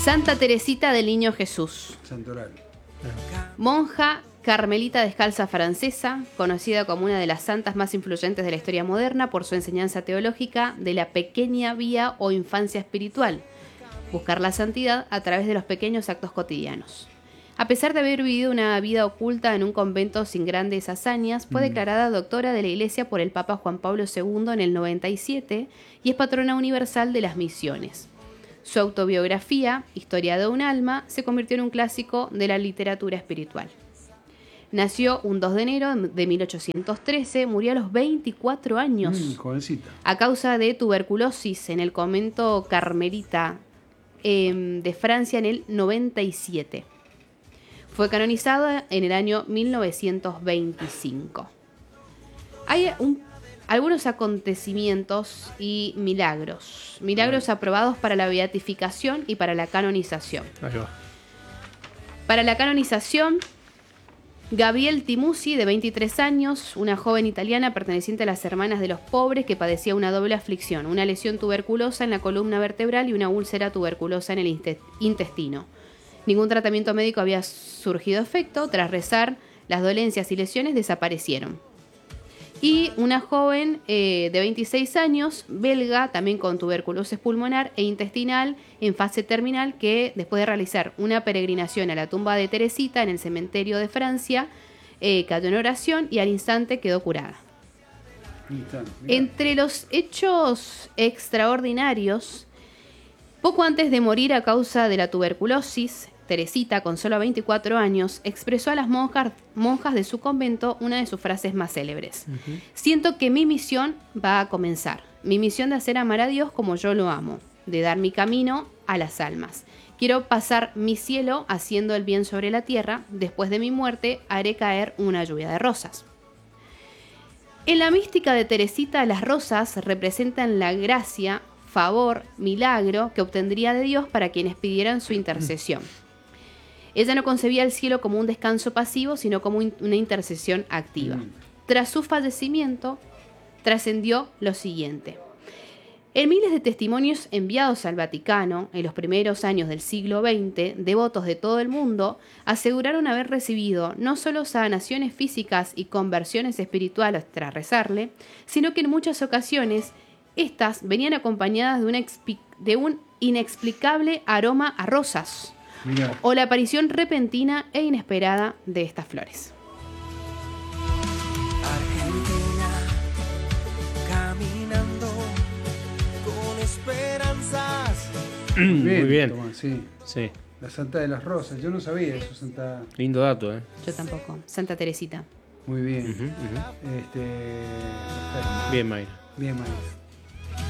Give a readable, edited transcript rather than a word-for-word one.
Santa Teresita del Niño Jesús. Santoral. Monja carmelita descalza francesa, conocida como una de las santas más influyentes de la historia moderna por su enseñanza teológica de la pequeña vía o infancia espiritual, buscar la santidad a través de los pequeños actos cotidianos. A pesar de haber vivido una vida oculta en un convento sin grandes hazañas, fue declarada doctora de la Iglesia por el Papa Juan Pablo II en el 97 y es patrona universal de las misiones. Su autobiografía, Historia de un alma, se convirtió en un clásico de la literatura espiritual. Nació un 2 de enero de 1813, murió a los 24 años Jovencita. a causa de tuberculosis en el convento carmelita de Francia en el 97. Fue canonizada en el año 1925. Hay algunos acontecimientos y milagros. Milagros aprobados para la beatificación y para la canonización. Ahí va. Para la canonización, Gabriel Timusi, de 23 años, una joven italiana perteneciente a las Hermanas de los Pobres que padecía una doble aflicción, una lesión tuberculosa en la columna vertebral y una úlcera tuberculosa en el intestino. Ningún tratamiento médico había surgido efecto. Tras rezar, las dolencias y lesiones desaparecieron. Y una joven de 26 años, belga, también con tuberculosis pulmonar e intestinal en fase terminal, que después de realizar una peregrinación a la tumba de Teresita en el cementerio de Francia, cayó en oración y al instante quedó curada. Entre los hechos extraordinarios, poco antes de morir a causa de la tuberculosis, Teresita, con solo 24 años, expresó a las monjas de su convento una de sus frases más célebres. Siento que mi misión va a comenzar. Mi misión de hacer amar a Dios como yo lo amo, de dar mi camino a las almas. Quiero pasar mi cielo haciendo el bien sobre la tierra. Después de mi muerte haré caer una lluvia de rosas. En la mística de Teresita, las rosas representan la gracia, favor, milagro que obtendría de Dios para quienes pidieran su intercesión. Ella no concebía el cielo como un descanso pasivo, sino como una intercesión activa. Tras su fallecimiento, trascendió lo siguiente. En miles de testimonios enviados al Vaticano en los primeros años del siglo XX, devotos de todo el mundo aseguraron haber recibido no solo sanaciones físicas y conversiones espirituales tras rezarle, sino que en muchas ocasiones estas venían acompañadas de un inexplicable aroma a rosas. Mirá. O la aparición repentina e inesperada de estas flores. Argentina, caminando con esperanzas. Muy bien. Tomás, sí. Sí. La Santa de las Rosas. Yo no sabía eso, Santa. Lindo dato, ¿eh? Yo tampoco. Santa Teresita. Muy bien. Ujú. Perfecto. Bien, Mayra. Bien, María.